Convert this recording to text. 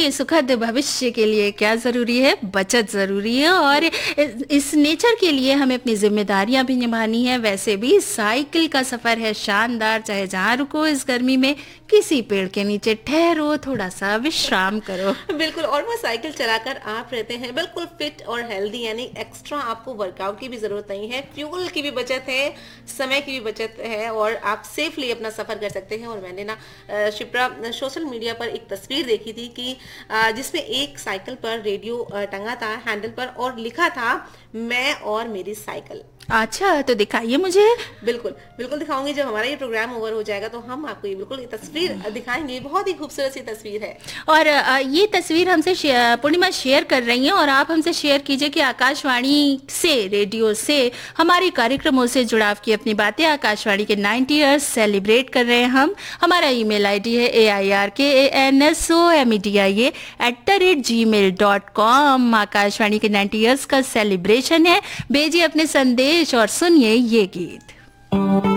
देखिए सुखद भविष्य के लिए क्या जरूरी है, बचत जरूरी है और इस नेचर के लिए हमें अपनी जिम्मेदारियां भी निभानी है। वैसे भी साइकिल का सफर है शानदार, चाहे जहां रुको इस गर्मी में, किसी पेड़ के नीचे ठहरो, थोड़ा सा विश्राम करो। बिल्कुल, और वो साइकिल चलाकर आप रहते हैं बिल्कुल फिट और हेल्दी, यानी एक्स्ट्रा आपको वर्कआउट की भी जरूरत नहीं है, फ्यूल की भी बचत है, समय की भी बचत है और आप सेफली अपना सफर कर सकते हैं। और मैंने ना शिप्रा सोशल मीडिया पर एक तस्वीर देखी थी कि जिसमें एक साइकिल पर रेडियो टंगा था हैंडल पर और लिखा था मैं और मेरी साइकिल। अच्छा, तो दिखाइए मुझे। बिल्कुल बिल्कुल दिखाऊंगी, जब हमारा ये प्रोग्राम ओवर हो जाएगा तो हम आपको ये बिल्कुल ये तस्वीर दिखाएंगे। बहुत ही खूबसूरत सी तस्वीर है और ये तस्वीर हमसे पूर्णिमा शेयर कर रही हैं और आप हमसे शेयर कीजिए कि आकाशवाणी से, रेडियो से, हमारे कार्यक्रमों से जुड़ाव की अपनी बातें। आकाशवाणी के 90 ईयर्स सेलिब्रेट कर रहे हैं हम। हमारा ईमेल आईडी है airkansomedia@gmail.com। आकाशवाणी के 90 ईयर्स का सेलिब्रेशन है। भेजिए अपने संदेश और सुनिए ये गीत।